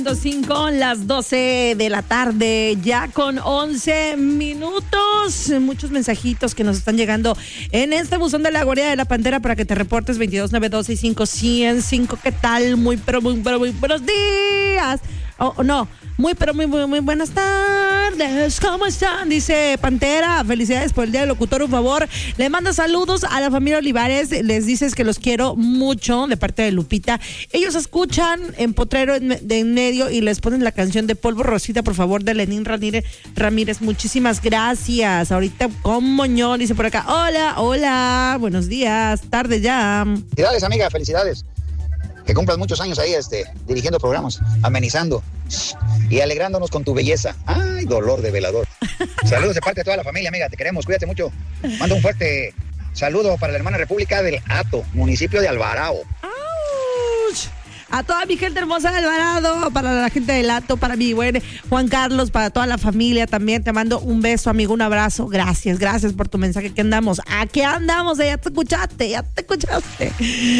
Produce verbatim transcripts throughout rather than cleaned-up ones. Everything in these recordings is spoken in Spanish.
cinco, las doce de la tarde, ya con once minutos. Muchos mensajitos que nos están llegando en este buzón de la guardia de la Pantera para que te reportes veintidós nueve dos seis cinco cien cinco. ¿Qué tal? Muy, pero muy, pero muy buenos días. Oh, oh, no, muy, pero muy, muy, muy buenas tardes. ¿Cómo están? Dice Pantera, felicidades por el Día del Locutor, un favor. Le manda saludos a la familia Olivares, les dices que los quiero mucho de parte de Lupita. Ellos escuchan en Potrero en, de en medio y les ponen la canción de Polvo Rosita, por favor, de Lenín Ramírez. Ramírez, muchísimas gracias. Ahorita con Moñón dice por acá, hola, hola, buenos días, tarde ya. Felicidades, amiga, felicidades. Que cumplas muchos años ahí, este, dirigiendo programas, amenizando y alegrándonos con tu belleza. Ay, dolor de velador. Saludos de parte de toda la familia, amiga, te queremos, cuídate mucho. Mando un fuerte saludo para la hermana República del Hato, municipio de Alvarado. ¡Auch! A toda mi gente hermosa de Alvarado, para la gente del Hato, para mi buen Juan Carlos, para toda la familia también. Te mando un beso, amigo, un abrazo. Gracias, gracias por tu mensaje. ¿Qué andamos? ¿A qué andamos? Ya te escuchaste, ya te escuchaste.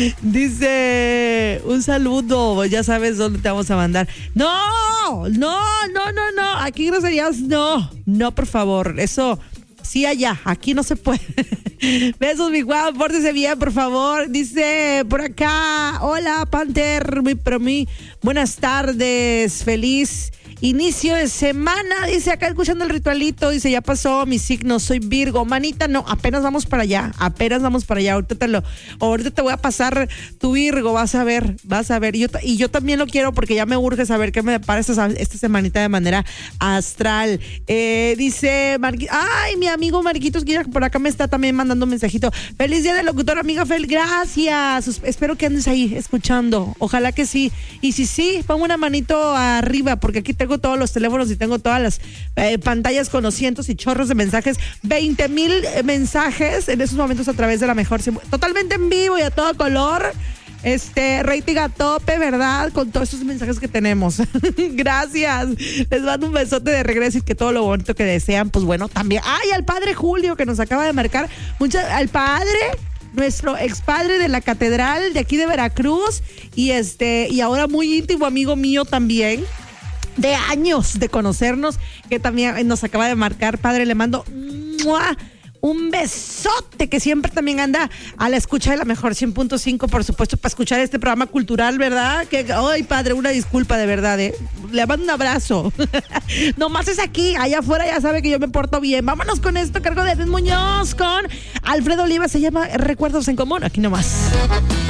Dice, un saludo, ya sabes dónde te vamos a mandar. No, no, no, no, no. Aquí groserías, no, no, por favor. Eso... Sí, allá, aquí no se puede. Besos, mi Juan, pórtese bien, por favor. Dice por acá, hola, Panther, muy, pero muy buenas tardes, feliz inicio de semana. Dice acá escuchando el ritualito, dice, ya pasó mi signo, soy Virgo. Manita, no, apenas vamos para allá, apenas vamos para allá. Ahorita te lo, ahorita te voy a pasar tu Virgo, vas a ver, vas a ver. Y yo, y yo también lo quiero porque ya me urge saber qué me depara esta, esta semanita de manera astral. Eh, dice, Marqui, ay, mi amigo Marquitos, que por acá me está también mandando un mensajito. Feliz día del locutor, amiga Fel, gracias. Espero que andes ahí escuchando, ojalá que sí. Y si sí, pongo una manito arriba porque aquí tengo todos los teléfonos y tengo todas las eh, pantallas con los cientos y chorros de mensajes, veinte mil eh, mensajes en esos momentos a través de la mejor, totalmente en vivo y a todo color, este rating a tope, ¿verdad? Con todos estos mensajes que tenemos. Gracias, les mando un besote de regreso y que todo lo bonito que desean, pues bueno, también, ay, al padre Julio que nos acaba de marcar, muchas, al padre, nuestro expadre de la catedral de aquí de Veracruz y este, y ahora muy íntimo amigo mío también, de años de conocernos, que también nos acaba de marcar. Padre, le mando ¡mua! Un besote, que siempre también anda a la escucha de la mejor cien punto cinco, por supuesto, para escuchar este programa cultural, ¿verdad? Que, ay, padre, una disculpa de verdad, ¿eh? Le mando un abrazo. Nomás es aquí, allá afuera ya sabe que yo me porto bien. Vámonos con esto, cargo de Edwin Muñoz, con Alfredo Oliva, se llama Recuerdos en Común, aquí nomás.